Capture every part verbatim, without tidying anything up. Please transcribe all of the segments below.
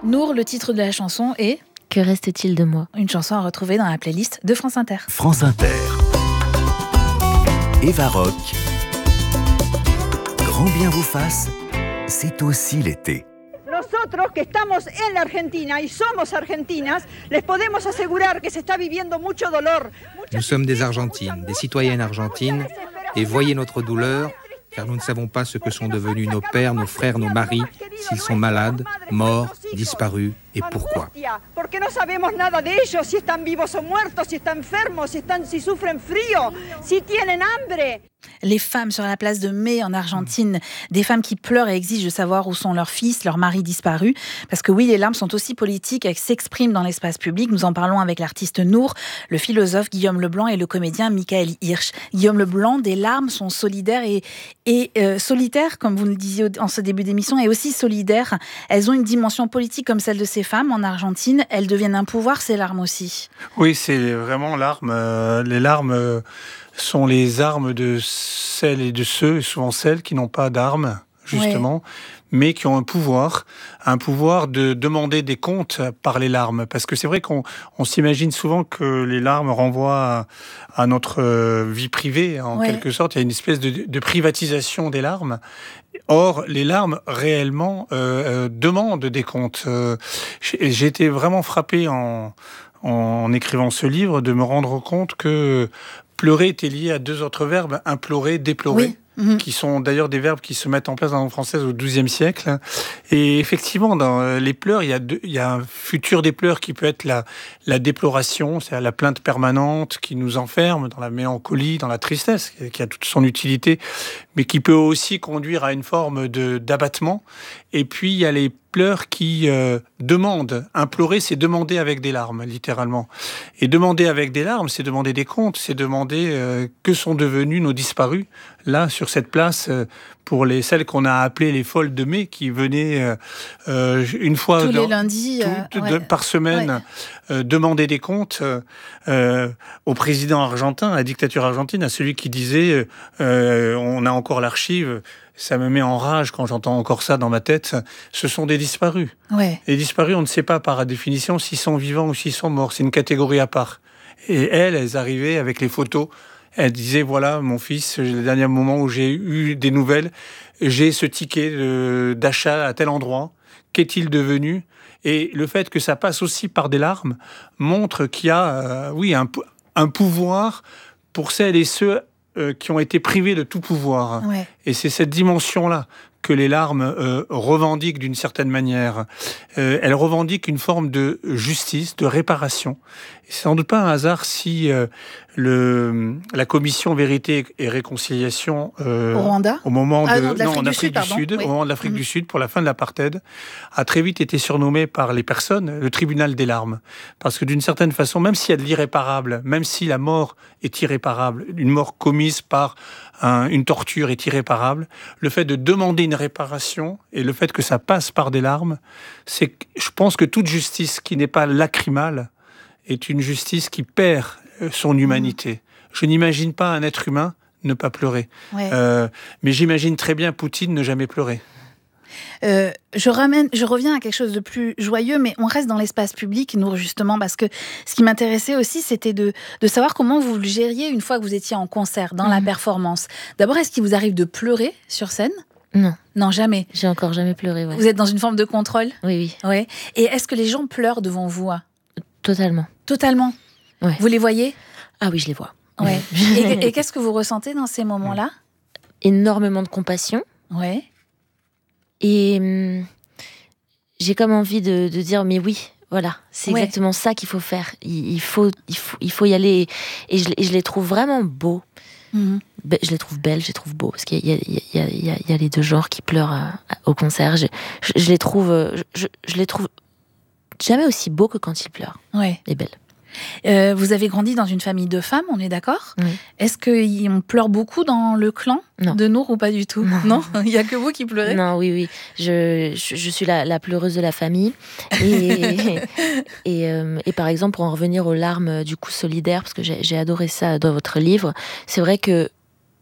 Nour, le titre de la chanson est « Que reste-t-il de moi ?» Une chanson à retrouver dans la playlist de France Inter. France Inter. Eva Rock. Grand bien vous fasse, c'est aussi l'été. Nosotros que estamos en la Argentina y somos argentinas, les podemos asegurar que se está viviendo mucho dolor. Nous sommes des Argentines, des citoyennes argentines, et voyez notre douleur, car nous ne savons pas ce que sont devenus nos pères, nos frères, nos maris, s'ils sont malades, morts, disparus, et pourquoi. Porque no sabemos nada de ellos, si están vivos o muertos, si están enfermos, si están, si sufren frío, si tienen hambre. Les femmes sur la place de Mai en Argentine, des femmes qui pleurent et exigent de savoir où sont leurs fils, leurs maris disparus. Parce que oui, les larmes sont aussi politiques, elles s'expriment dans l'espace public. Nous en parlons avec l'artiste Nour, le philosophe Guillaume Leblanc et le comédien Michael Hirsch. Guillaume Leblanc, des larmes sont solidaires et, et euh, solitaires, comme vous le disiez en ce début d'émission, et aussi solidaires. Elles ont une dimension politique comme celle de ces femmes en Argentine. Elles deviennent un pouvoir, ces larmes aussi. Oui, c'est vraiment l'arme. Euh, les larmes... Euh... sont les armes de celles et de ceux, et souvent celles qui n'ont pas d'armes, justement, ouais. mais qui ont un pouvoir, un pouvoir de demander des comptes par les larmes. Parce que c'est vrai qu'on on s'imagine souvent que les larmes renvoient à, à notre vie privée, en ouais. quelque sorte. Il y a une espèce de, de privatisation des larmes. Or, les larmes, réellement, euh, euh, demandent des comptes. Euh, j'ai, j'ai été vraiment frappé en, en écrivant ce livre de me rendre compte que pleurer était lié à deux autres verbes, implorer, déplorer, oui. mmh. qui sont d'ailleurs des verbes qui se mettent en place dans la langue française au douzième siècle. Et effectivement, dans les pleurs, il y a, deux, il y a un futur des pleurs qui peut être la, la déploration, c'est-à-dire la plainte permanente qui nous enferme dans la mélancolie, dans la tristesse, qui a toute son utilité, mais qui peut aussi conduire à une forme de, d'abattement. Et puis, il y a les pleurs qui euh, demandent. Implorer, c'est demander avec des larmes, littéralement. Et demander avec des larmes, c'est demander des comptes, c'est demander euh, que sont devenus nos disparus, là, sur cette place, euh, pour les, celles qu'on a appelées les folles de mai, qui venaient euh, euh, une fois tous dans, les lundis, tout, euh, ouais. de, par semaine ouais. euh, demander des comptes euh, au président argentin, à la dictature argentine, à celui qui disait euh, on a encore l'archive. Ça me met en rage quand j'entends encore ça dans ma tête. Ce sont des disparus. Ouais. Les disparus, on ne sait pas par définition s'ils sont vivants ou s'ils sont morts. C'est une catégorie à part. Et elles, elles arrivaient avec les photos. Elles disaient, voilà, mon fils, le dernier moment où j'ai eu des nouvelles, j'ai ce ticket de, d'achat à tel endroit. Qu'est-il devenu ? Et le fait que ça passe aussi par des larmes montre qu'il y a, euh, oui, un, un pouvoir pour celles et ceux Euh, qui ont été privés de tout pouvoir. Ouais. Et c'est cette dimension-là que les larmes euh, revendiquent d'une certaine manière. Euh, elles revendiquent une forme de justice, de réparation. Et c'est sans doute pas un hasard si euh, le, la commission Vérité et Réconciliation euh, au Rwanda, au moment de, ah, non, de non, en Afrique du Sud, Sud, Sud oui. au moment de l'Afrique mmh. du Sud, pour la fin de l'apartheid, a très vite été surnommé par les personnes le tribunal des larmes. Parce que d'une certaine façon, même s'il y a de l'irréparable, même si la mort est irréparable, une mort commise par un, une torture est irréparable, le fait de demander une réparation et le fait que ça passe par des larmes, c'est que je pense que toute justice qui n'est pas lacrymale est une justice qui perd son humanité. Mmh. Je n'imagine pas un être humain ne pas pleurer. Ouais. Euh, mais j'imagine très bien Poutine ne jamais pleurer. Euh, je, ramène, je reviens à quelque chose de plus joyeux, mais on reste dans l'espace public, nous, justement, parce que ce qui m'intéressait aussi, c'était de, de savoir comment vous le gériez une fois que vous étiez en concert, dans mmh. la performance. D'abord, est-ce qu'il vous arrive de pleurer sur scène ? Non. Non, jamais. J'ai encore jamais pleuré, ouais. Vous êtes dans une forme de contrôle ? Oui, oui. Ouais. Et est-ce que les gens pleurent devant vous ? Totalement. Totalement ? Ouais. Vous les voyez ? Ah oui, je les vois. Ouais. et, et qu'est-ce que vous ressentez dans ces moments-là ? Énormément de compassion. Ouais. Et hum, j'ai comme envie de, de dire, mais oui, voilà, c'est ouais. exactement ça qu'il faut faire. Il, il, faut, il, faut, il faut y aller. Et je, et je les trouve vraiment beaux. Mm-hmm. Be- je les trouve belles, je les trouve beaux. Parce qu'il y a, il y a, il y a, il y a les deux genres qui pleurent à, à, au concert. Je, je, je les trouve, je, je, je les trouve jamais aussi beaux que quand ils pleurent. Ouais. Et belles. Euh, vous avez grandi dans une famille de femmes, on est d'accord ? Oui. Est-ce qu'on pleure beaucoup dans le clan non. de Nour ou pas du tout ? Non, il n'y a que vous qui pleurez ? Non, oui, oui. Je, je, je suis la, la pleureuse de la famille. Et, et, euh, et par exemple, pour en revenir aux larmes du coup solidaires, parce que j'ai, j'ai adoré ça dans votre livre, c'est vrai que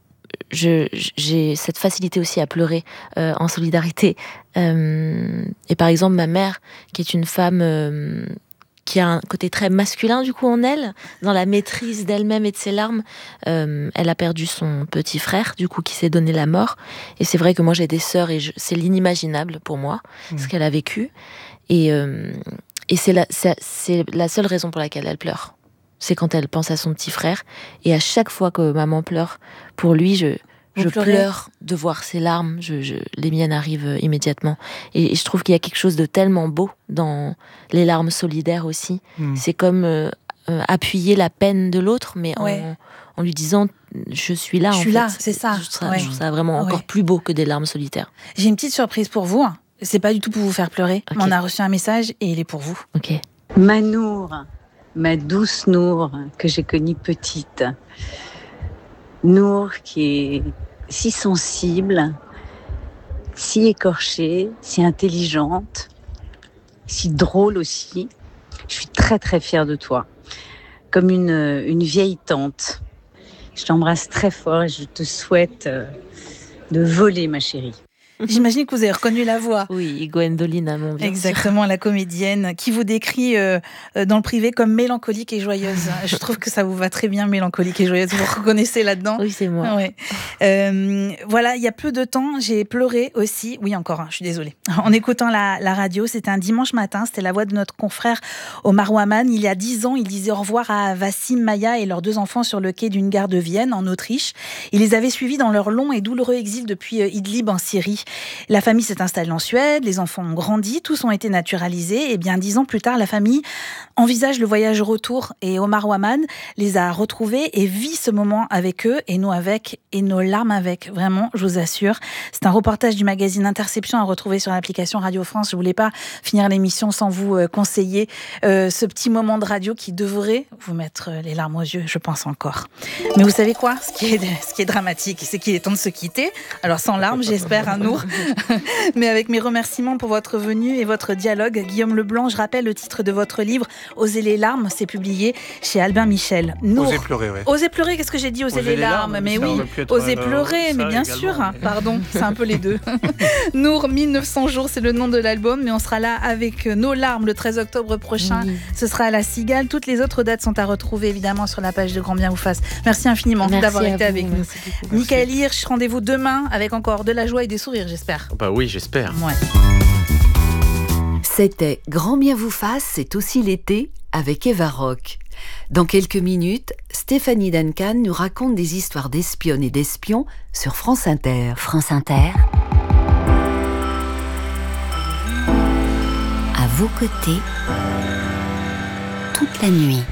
je, j'ai cette facilité aussi à pleurer euh, en solidarité. Euh, et par exemple, ma mère, qui est une femme euh, qui a un côté très masculin du coup en elle, dans la maîtrise d'elle-même et de ses larmes, euh, elle a perdu son petit frère, du coup, qui s'est donné la mort. Et c'est vrai que moi, j'ai des sœurs et je, c'est l'inimaginable pour moi, mmh. ce qu'elle a vécu. Et, euh, et c'est, la, c'est, c'est la seule raison pour laquelle elle pleure. C'est quand elle pense à son petit frère. Et à chaque fois que maman pleure, pour lui, je... Vous je pleurez. pleure de voir ses larmes, je, je, les miennes arrivent immédiatement. Et, et je trouve qu'il y a quelque chose de tellement beau dans les larmes solidaires aussi. Mmh. C'est comme euh, euh, appuyer la peine de l'autre, mais ouais. en, en lui disant « je suis là ». Je en suis fait. là, c'est ça. Je trouve ça, ouais. je trouve ça vraiment ouais. encore plus beau que des larmes solitaires. J'ai une petite surprise pour vous. C'est pas du tout pour vous faire pleurer. Okay. On a reçu un message et il est pour vous. Ok. Ma Nour, ma douce Nour, que j'ai connue petite. Nour qui est si sensible, si écorchée, si intelligente, si drôle aussi. Je suis très très fière de toi, comme une, une vieille tante. Je t'embrasse très fort et je te souhaite de voler, ma chérie. J'imagine que vous avez reconnu la voix. Oui, Gwendoline Amon, bien Exactement, sûr. La comédienne qui vous décrit euh, dans le privé comme mélancolique et joyeuse. Je trouve que ça vous va très bien, mélancolique et joyeuse. Vous vous reconnaissez là-dedans ? Oui, c'est moi. Ouais. Euh, voilà, il y a peu de temps, j'ai pleuré aussi. Oui, encore un, je suis désolée. En écoutant la, la radio, c'était un dimanche matin. C'était la voix de notre confrère Omar Ouaman. Il y a dix ans, il disait au revoir à Vassim, Maya et leurs deux enfants sur le quai d'une gare de Vienne, en Autriche. Il les avait suivis dans leur long et douloureux exil depuis Idlib, en Syrie. La famille s'est installée en Suède, les enfants ont grandi, tous ont été naturalisés. Et bien dix ans plus tard, la famille envisage le voyage retour. Et Omar Ouaman les a retrouvés et vit ce moment avec eux, et nous avec, et nos larmes avec. Vraiment, je vous assure. C'est un reportage du magazine Interception à retrouver sur l'application Radio France. Je voulais pas finir l'émission sans vous conseiller euh, ce petit moment de radio qui devrait vous mettre les larmes aux yeux, je pense encore. Mais vous savez quoi ? Ce qui est, ce qui est dramatique, c'est qu'il est temps de se quitter. Alors sans larmes, j'espère, un Nour. Mais avec mes remerciements pour votre venue et votre dialogue. Guillaume Leblanc, je rappelle le titre de votre livre « Oser les larmes », c'est publié chez Albin Michel. Nour, Oser pleurer, oui. Oser pleurer, qu'est-ce que j'ai dit ? Oser, Oser les, les larmes, larmes mais oui. Oser pleurer, mais bien sûr. Mais... Pardon, c'est un peu les deux. Nour, mille neuf cents jours, c'est le nom de l'album, mais on sera là avec nos larmes le treize octobre prochain. Oui. Ce sera à la Cigale. Toutes les autres dates sont à retrouver évidemment sur la page de Grand Bien vous fasse. Merci infiniment Merci d'avoir été vous, avec nous. Michael Hirsch, rendez-vous demain avec encore de la joie et des sourires, j'espère. Bah oui, j'espère. Ouais. C'était Grand Bien vous fasse, c'est aussi l'été avec Eva Rock. Dans quelques minutes, Stéphanie Duncan nous raconte des histoires d'espionnes et d'espions sur France Inter. France Inter. À vos côtés, toute la nuit.